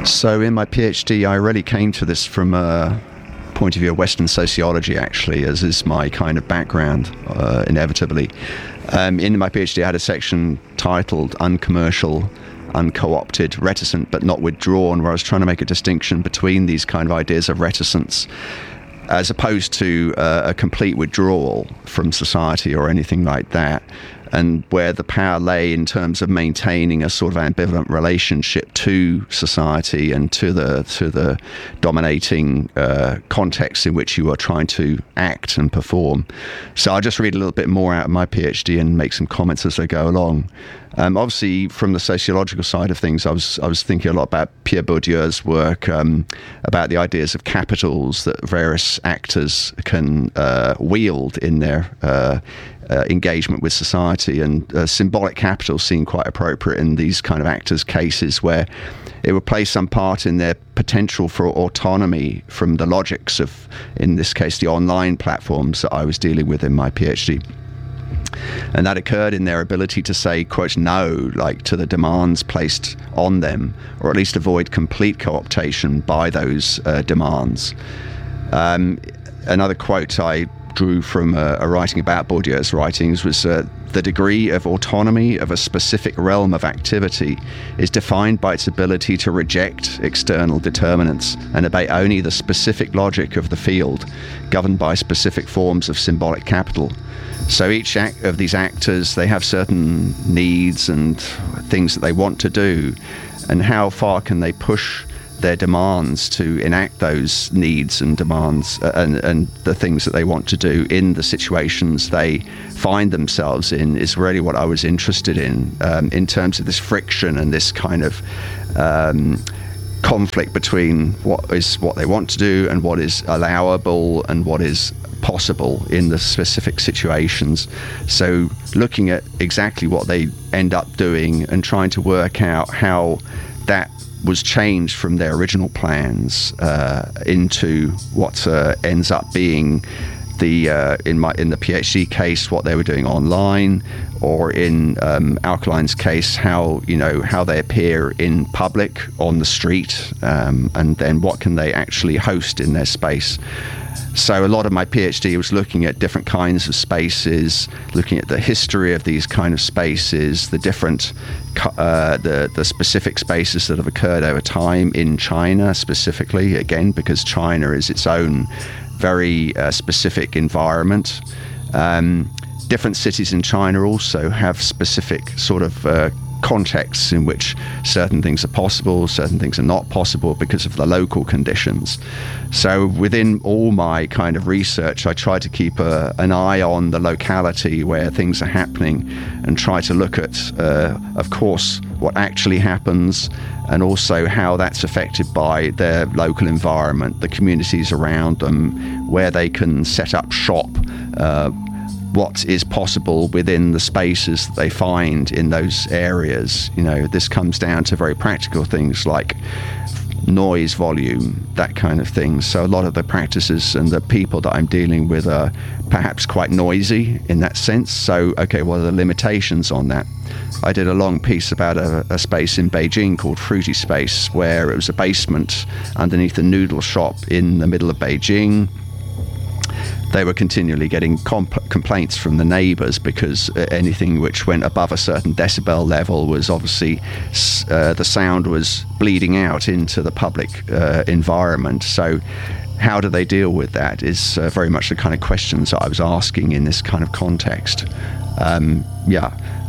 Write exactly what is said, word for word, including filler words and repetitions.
So in my PhD, I really came to this from a point of view of Western sociology, actually, as is my kind of background, uh, inevitably. Um, in my PhD, I had a section titled Uncommercial, Unco-opted, Reticent but Not Withdrawn, where I was trying to make a distinction between these kind of ideas of reticence as opposed to uh, a complete withdrawal from society or anything like that, and where the power lay in terms of maintaining a sort of ambivalent relationship to society and to the to the dominating uh, context in which you are trying to act and perform. So I'll just read a little bit more out of my PhD and make some comments as I go along. Um, obviously, from the sociological side of things, I was I was thinking a lot about Pierre Bourdieu's work um, about the ideas of capitals that various actors can uh, wield in their uh, uh, engagement with society, and uh, symbolic capital seem quite appropriate in these kind of actors' cases, where it would play some part in their potential for autonomy from the logics of, in this case, the online platforms that I was dealing with in my PhD. And that occurred in their ability to say, quote, no, like to the demands placed on them, or at least avoid complete co-optation by those uh, demands. Um, another quote I drew from a, a writing about Bourdieu's writings was uh, the degree of autonomy of a specific realm of activity is defined by its ability to reject external determinants and obey only the specific logic of the field, governed by specific forms of symbolic capital. So each act of these actors, they have certain needs and things that they want to do, and how far can they push their demands to enact those needs and demands uh, and, and the things that they want to do in the situations they find themselves in is really what I was interested in, um, in terms of this friction and this kind of um, conflict between what is what they want to do and what is allowable and what is possible in the specific situations. So looking at exactly what they end up doing and trying to work out how that was changed from their original plans uh, into what uh, ends up being the uh, in my in the PhD case what they were doing online, or in um, Alkaline's case how you know how they appear in public on the street, um, and then what can they actually host in their space. So a lot of my PhD was looking at different kinds of spaces, looking at the history of these kind of spaces, the different, uh, the the specific spaces that have occurred over time in China specifically, again, because China is its own very uh, specific environment. Um, different cities in China also have specific sort of uh, contexts in which certain things are possible, certain things are not possible because of the local conditions. So within all my kind of research, I try to keep a, an eye on the locality where things are happening and try to look at, uh, of course, what actually happens, and also how that's affected by their local environment, the communities around them, where they can set up shop, uh, what is possible within the spaces that they find in those areas. You know, this comes down to very practical things like noise volume, that kind of thing. So a lot of the practices and the people that I'm dealing with are perhaps quite noisy in that sense. So, okay, what are the limitations on that? I did a long piece about a, a space in Beijing called Fruity Space, where it was a basement underneath a noodle shop in the middle of Beijing. They were continually getting comp- complaints from the neighbours because uh, anything which went above a certain decibel level was obviously uh, the sound was bleeding out into the public uh, environment. So how do they deal with that is uh, very much the kind of questions that I was asking in this kind of context. Um, yeah,